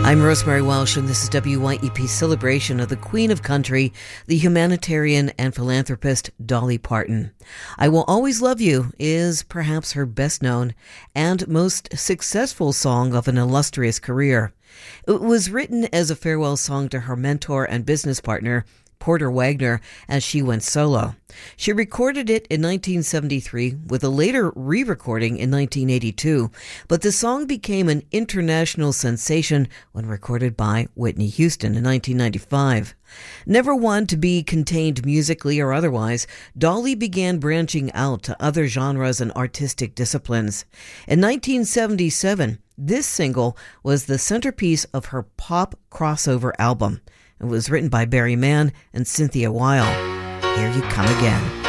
I'm Rosemary Welsh, and this is WYEP's celebration of the Queen of Country, the humanitarian and philanthropist Dolly Parton. I Will Always Love You is perhaps her best known and most successful song of an illustrious career. It was written as a farewell song to her mentor and business partner, Porter Wagoner, as she went solo. She recorded it in 1973 with a later re-recording in 1982, but the song became an international sensation when recorded by Whitney Houston in 1995. Never one to be contained musically or otherwise, Dolly began branching out to other genres and artistic disciplines. In 1977, this single was the centerpiece of her pop crossover album. It was written by Barry Mann and Cynthia Weil. Here You Come Again.